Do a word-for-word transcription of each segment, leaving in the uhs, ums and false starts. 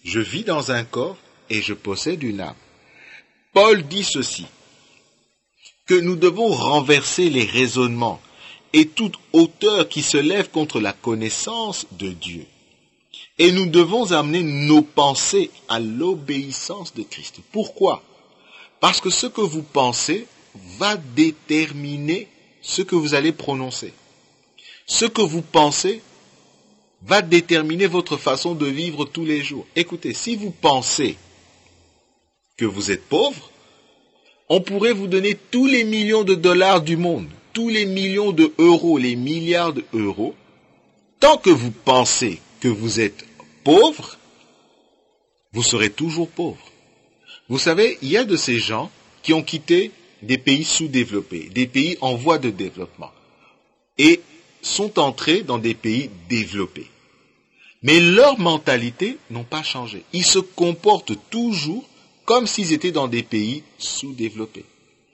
Je vis dans un corps et je possède une âme. Paul dit ceci, que nous devons renverser les raisonnements et toute hauteur qui se lève contre la connaissance de Dieu. Et nous devons amener nos pensées à l'obéissance de Christ. Pourquoi? Parce que ce que vous pensez va déterminer ce que vous allez prononcer. Ce que vous pensez va déterminer votre façon de vivre tous les jours. Écoutez, si vous pensez que vous êtes pauvre, on pourrait vous donner tous les millions de dollars du monde, tous les millions d'euros, les milliards d'euros. Tant que vous pensez que vous êtes pauvre, vous serez toujours pauvre. Vous savez, il y a de ces gens qui ont quitté des pays sous-développés, des pays en voie de développement, et sont entrés dans des pays développés. Mais leur mentalité n'a pas changé. Ils se comportent toujours comme s'ils étaient dans des pays sous-développés.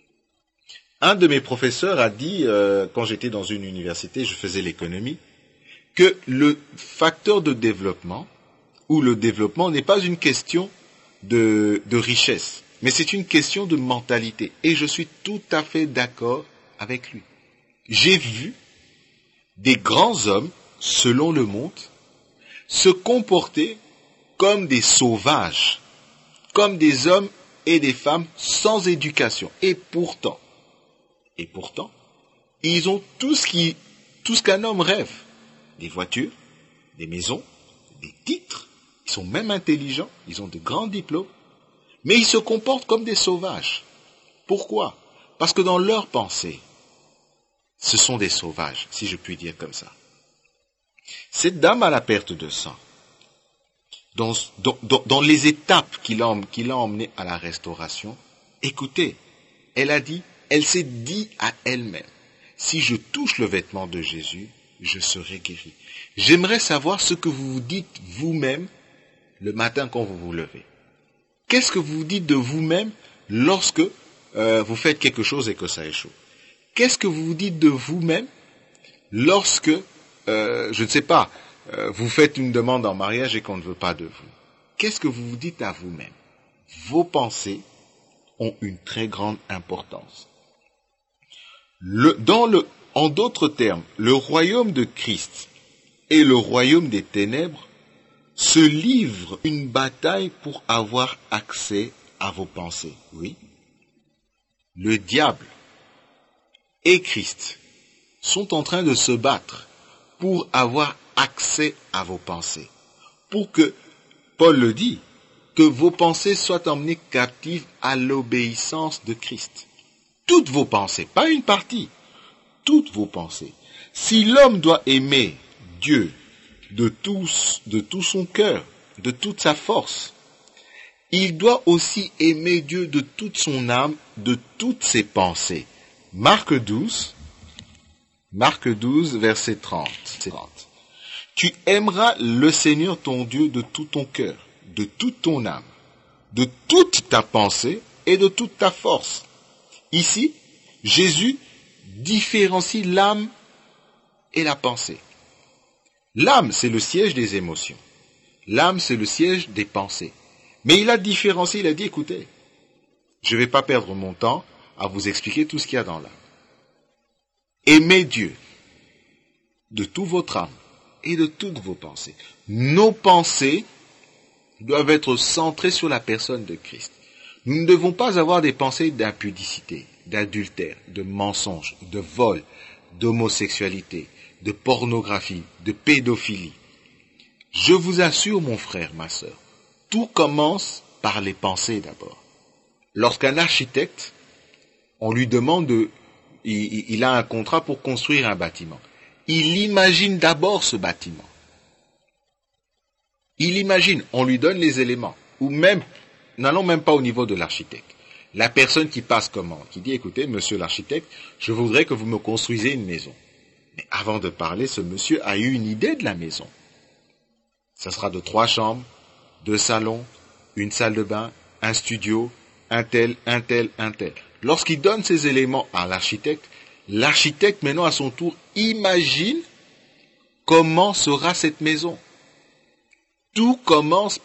Un de mes professeurs a dit, euh, quand j'étais dans une université, je faisais l'économie, que le facteur de développement, ou le développement, n'est pas une question de, de richesse, mais c'est une question de mentalité. Et je suis tout à fait d'accord avec lui. J'ai vu des grands hommes, selon le monde, se comporter comme des sauvages, comme des hommes et des femmes sans éducation. Et pourtant, et pourtant, ils ont tout ce qui, tout ce qu'un homme rêve. Des voitures, des maisons, des titres. Ils sont même intelligents, ils ont de grands diplômes. Mais ils se comportent comme des sauvages. Pourquoi? Parce que dans leur pensée, ce sont des sauvages, si je puis dire comme ça. Cette dame à la perte de sang, dans, dans, dans, dans les étapes qui l'ont, qui l'ont emmenée à la restauration, écoutez, elle a dit, elle s'est dit à elle-même, si je touche le vêtement de Jésus, je serai guéri. J'aimerais savoir ce que vous vous dites vous-même le matin quand vous vous levez. Qu'est-ce que vous vous dites de vous-même lorsque euh, vous faites quelque chose et que ça échoue? Qu'est-ce que vous vous dites de vous-même lorsque, euh, je ne sais pas, euh, vous faites une demande en mariage et qu'on ne veut pas de vous? Qu'est-ce que vous vous dites à vous-même? Vos pensées ont une très grande importance. Le, dans le, en d'autres termes, le royaume de Christ et le royaume des ténèbres se livrent une bataille pour avoir accès à vos pensées. Oui. Le diable et Christ sont en train de se battre pour avoir accès à vos pensées. Pour que, Paul le dit, que vos pensées soient emmenées captives à l'obéissance de Christ. Toutes vos pensées, pas une partie, toutes vos pensées. Si l'homme doit aimer Dieu de tout, de tout son cœur, de toute sa force, il doit aussi aimer Dieu de toute son âme, de toutes ses pensées. Marc douze, Marc douze, verset trente. Tu aimeras le Seigneur ton Dieu de tout ton cœur, de toute ton âme, de toute ta pensée et de toute ta force. Ici, Jésus différencie l'âme et la pensée. L'âme, c'est le siège des émotions. L'âme, c'est le siège des pensées. Mais il a différencié, il a dit, écoutez, je ne vais pas perdre mon temps à vous expliquer tout ce qu'il y a dans l'âme. Aimez Dieu de toute votre âme et de toutes vos pensées. Nos pensées doivent être centrées sur la personne de Christ. Nous ne devons pas avoir des pensées d'impudicité, d'adultère, de mensonge, de vol, d'homosexualité, de pornographie, de pédophilie. Je vous assure, mon frère, ma sœur, tout commence par les pensées d'abord. Lorsqu'un architecte, on lui demande de, il, il a un contrat pour construire un bâtiment. Il imagine d'abord ce bâtiment. Il imagine, on lui donne les éléments, ou même, n'allons même pas au niveau de l'architecte. La personne qui passe commande, qui dit, écoutez, monsieur l'architecte, je voudrais que vous me construisez une maison. Mais avant de parler, ce monsieur a eu une idée de la maison. Ça sera de trois chambres, deux salons, une salle de bain, un studio, un tel, un tel, un tel. Lorsqu'il donne ces éléments à l'architecte, l'architecte maintenant à son tour imagine comment sera cette maison. Tout commence